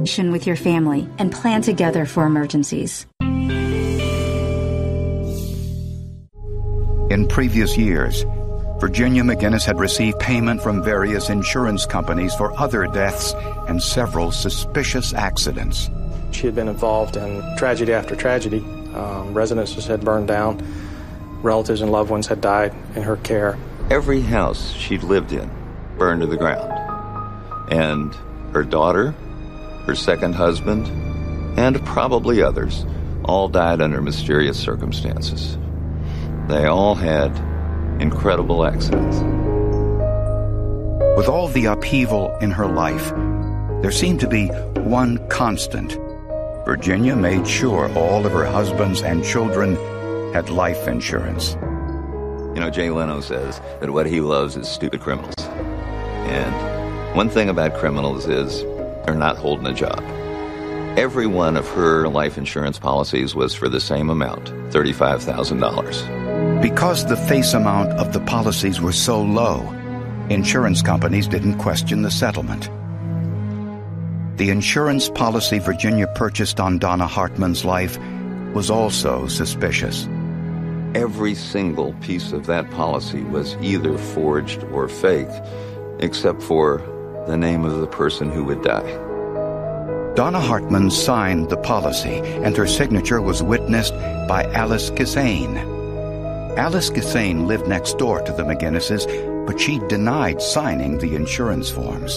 with your family and plan together for emergencies. In previous years, Virginia McGinnis had received payment from various insurance companies for other deaths and several suspicious accidents. She had been involved in tragedy after tragedy. Residences had burned down. Relatives and loved ones had died in her care. Every house she'd lived in burned to the ground. And her daughter, her second husband, and probably others all died under mysterious circumstances. They all had incredible accidents. With all the upheaval in her life, there seemed to be one constant. Virginia made sure all of her husbands and children had life insurance. You know, Jay Leno says that what he loves is stupid criminals. And one thing about criminals is they're not holding a job. Every one of her life insurance policies was for the same amount, $35,000. Because the face amount of the policies were so low, insurance companies didn't question the settlement. The insurance policy Virginia purchased on Donna Hartman's life was also suspicious. Every single piece of that policy was either forged or fake, except for the name of the person who would die. Donna Hartman signed the policy, and her signature was witnessed by Alice Kissane. Alice Kissane lived next door to the McGinnises, but she denied signing the insurance forms.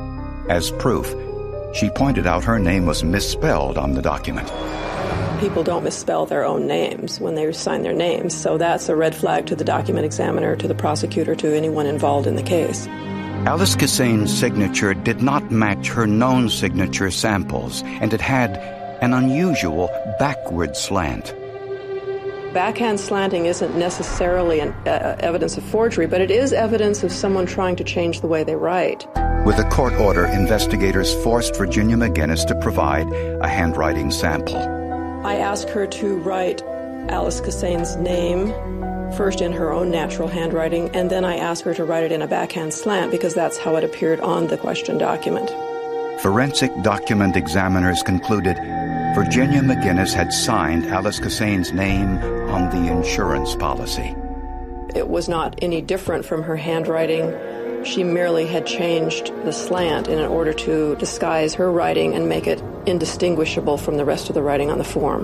As proof, she pointed out her name was misspelled on the document. People don't misspell their own names when they sign their names, so that's a red flag to the document examiner, to the prosecutor, to anyone involved in the case. Alice Kissane's signature did not match her known signature samples, and it had an unusual backward slant. Backhand slanting isn't necessarily evidence of forgery, but it is evidence of someone trying to change the way they write. With a court order, investigators forced Virginia McGinnis to provide a handwriting sample. I asked her to write Alice Kissane's name, first in her own natural handwriting, and then I asked her to write it in a backhand slant because that's how it appeared on the question document. Forensic document examiners concluded Virginia McGinnis had signed Alice Kissane's name on the insurance policy. It was not any different from her handwriting. She merely had changed the slant in order to disguise her writing and make it indistinguishable from the rest of the writing on the form.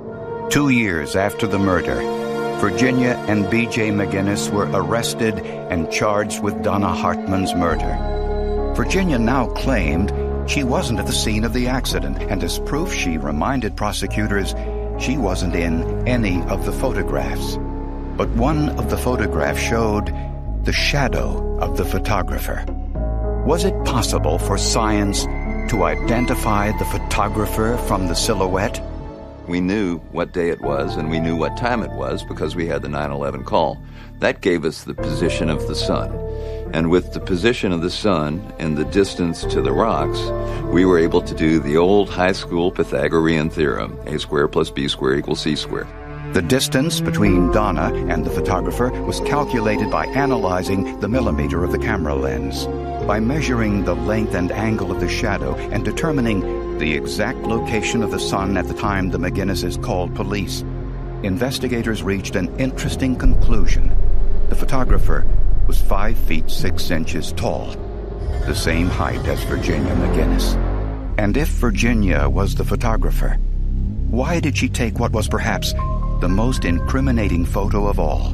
2 years after the murder, Virginia and B.J. McGinnis were arrested and charged with Donna Hartman's murder. Virginia now claimed she wasn't at the scene of the accident, and as proof she reminded prosecutors she wasn't in any of the photographs. But one of the photographs showed the shadow of the photographer. Was it possible for science to identify the photographer from the silhouette? We knew what day it was, and we knew what time it was because we had the 9/11 call. That gave us the position of the sun. And with the position of the sun and the distance to the rocks, we were able to do the old high school Pythagorean theorem, a squared plus b squared equals c squared. The distance between Donna and the photographer was calculated by analyzing the millimeter of the camera lens. By measuring the length and angle of the shadow and determining the exact location of the sun at the time the McGinnises called police, investigators reached an interesting conclusion. The photographer was 5 feet 6 inches tall, the same height as Virginia McGinnis. And if Virginia was the photographer, why did she take what was perhaps the most incriminating photo of all?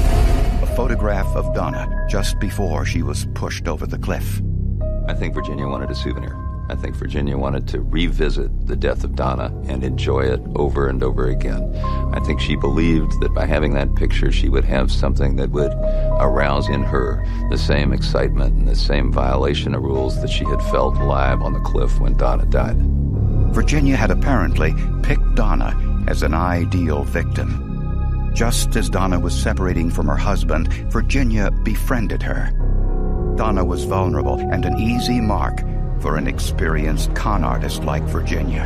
A photograph of Donna just before she was pushed over the cliff. I think Virginia wanted a souvenir. I think Virginia wanted to revisit the death of Donna and enjoy it over and over again. I think she believed that by having that picture, she would have something that would arouse in her the same excitement and the same violation of rules that she had felt live on the cliff when Donna died. Virginia had apparently picked Donna as an ideal victim. Just as Donna was separating from her husband, Virginia befriended her. Donna was vulnerable and an easy mark for an experienced con artist like Virginia.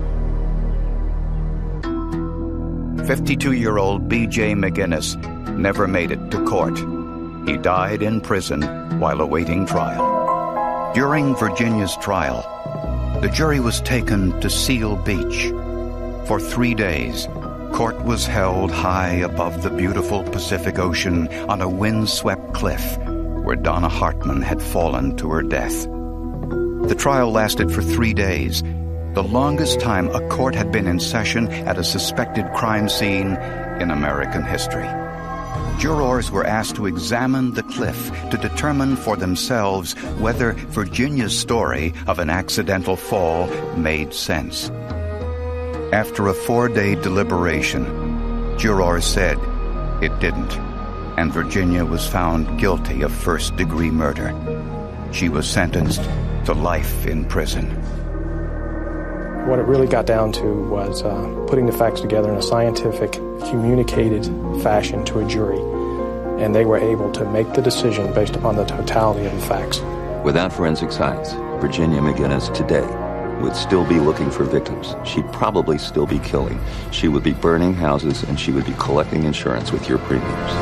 52-year-old B.J. McGinnis never made it to court. He died in prison while awaiting trial. During Virginia's trial, the jury was taken to Seal Beach. For 3 days, court was held high above the beautiful Pacific Ocean on a wind-swept cliff where Donna Hartman had fallen to her death. The trial lasted for 3 days, the longest time a court had been in session at a suspected crime scene in American history. Jurors were asked to examine the cliff to determine for themselves whether Virginia's story of an accidental fall made sense. After a 4-day deliberation, jurors said it didn't, and Virginia was found guilty of first-degree murder. She was sentenced to life in prison. What it really got down to was putting the facts together in a scientific, communicated fashion to a jury, and they were able to make the decision based upon the totality of the facts. Without forensic science, Virginia McGinnis today would still be looking for victims. She'd probably still be killing. She would be burning houses, and she would be collecting insurance with your premiums.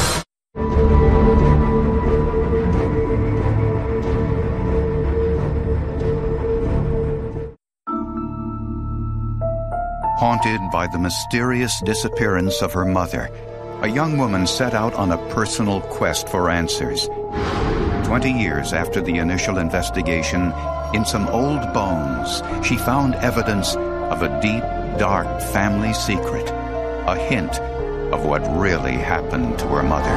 Haunted by the mysterious disappearance of her mother, a young woman set out on a personal quest for answers. 20 years after the initial investigation, in some old bones, she found evidence of a deep, dark family secret, a hint of what really happened to her mother.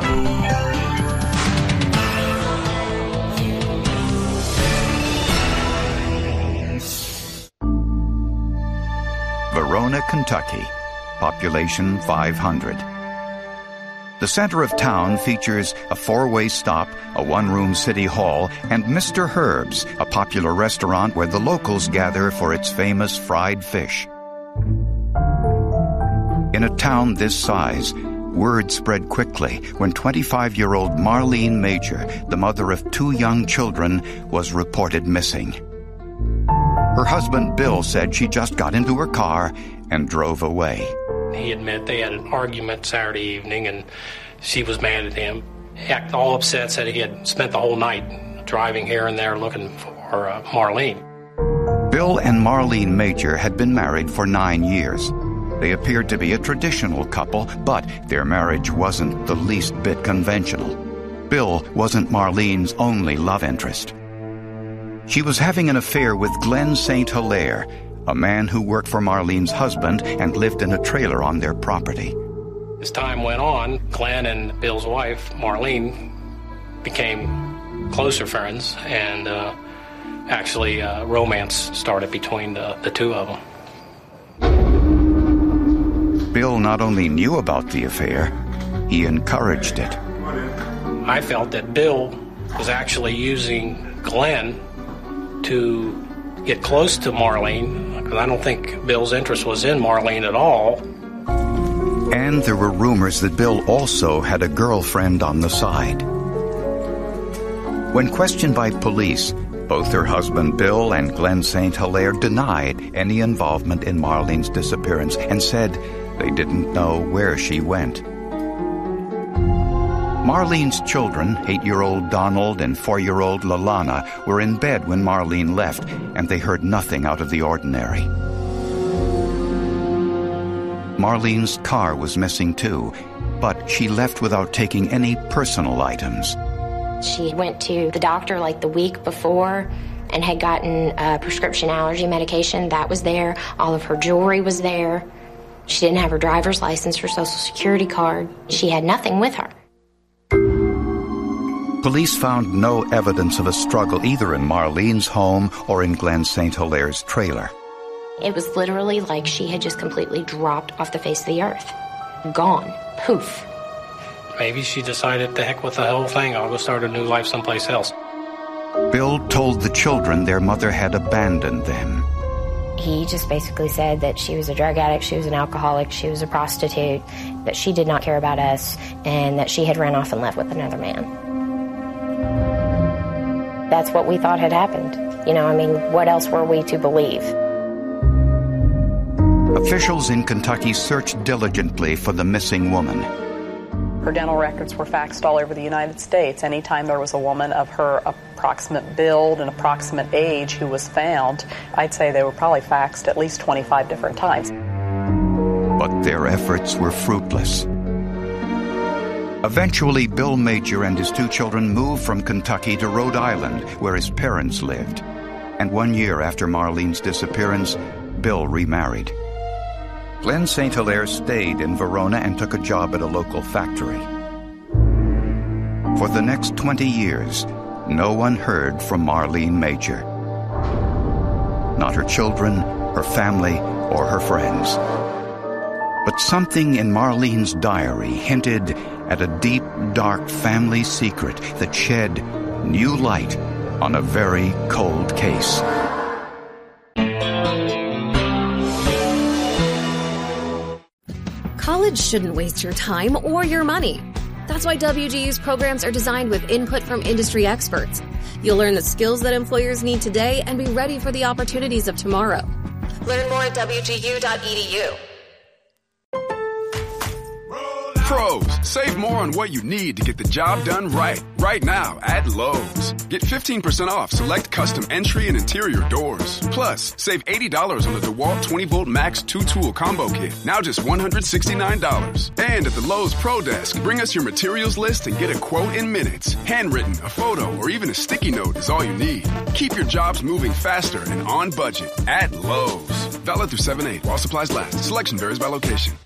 Verona, Kentucky, population 500. The center of town features a 4-way stop, a 1-room city hall, and Mr. Herb's, a popular restaurant where the locals gather for its famous fried fish. In a town this size, word spread quickly when 25-year-old Marlene Major, the mother of 2 young children, was reported missing. Her husband, Bill, said she just got into her car and drove away. He admitted they had an argument Saturday evening, and she was mad at him. He acted all upset, said he had spent the whole night driving here and there looking for Marlene. Bill and Marlene Major had been married for 9 years. They appeared to be a traditional couple, but their marriage wasn't the least bit conventional. Bill wasn't Marlene's only love interest. She was having an affair with Glenn St. Hilaire, a man who worked for Marlene's husband and lived in a trailer on their property. As time went on, Glenn and Bill's wife, Marlene, became closer friends, and actually romance started between the two of them. Bill not only knew about the affair, he encouraged it. I felt that Bill was actually using Glenn to get close to Marlene, because I don't think Bill's interest was in Marlene at all. And there were rumors that Bill also had a girlfriend on the side. When questioned by police, both her husband Bill and Glenn St. Hilaire denied any involvement in Marlene's disappearance and said they didn't know where she went. Marlene's children, 8-year-old Donald and 4-year-old Lalana, were in bed when Marlene left, and they heard nothing out of the ordinary. Marlene's car was missing too, but she left without taking any personal items. She went to the doctor like the week before and had gotten a prescription allergy medication. That was there. All of her jewelry was there. She didn't have her driver's license, her social security card. She had nothing with her. Police found no evidence of a struggle either in Marlene's home or in Glenn St. Hilaire's trailer. It was literally like she had just completely dropped off the face of the earth. Gone. Poof. Maybe she decided, to heck with the whole thing, I'll go start a new life someplace else. Bill told the children their mother had abandoned them. He just basically said that she was a drug addict, she was an alcoholic, she was a prostitute, that she did not care about us, and that she had run off and left with another man. That's what we thought had happened. You know, I mean, what else were we to believe? Officials in Kentucky searched diligently for the missing woman. Her dental records were faxed all over the United States. Anytime there was a woman of her approximate build and approximate age who was found, I'd say they were probably faxed at least 25 different times. But their efforts were fruitless. Eventually, Bill Major and his 2 children moved from Kentucky to Rhode Island, where his parents lived. And 1 year after Marlene's disappearance, Bill remarried. Glenn St. Hilaire stayed in Verona and took a job at a local factory. For the next 20 years, no one heard from Marlene Major. Not her children, her family, or her friends. But something in Marlene's diary hinted at a deep, dark family secret that shed new light on a very cold case. College shouldn't waste your time or your money. That's why WGU's programs are designed with input from industry experts. You'll learn the skills that employers need today and be ready for the opportunities of tomorrow. Learn more at WGU.edu. Pros, save more on what you need to get the job done right now at Lowe's. Get 15% off select custom entry and interior doors. Plus, save $80 on the DeWalt 20-volt Max 2-tool combo kit, now just $169. And at the Lowe's Pro Desk, bring us your materials list and get a quote in minutes. Handwritten, a photo, or even a sticky note is all you need. Keep your jobs moving faster and on budget at Lowe's. Valid through 7/8 while supplies last. Selection varies by location.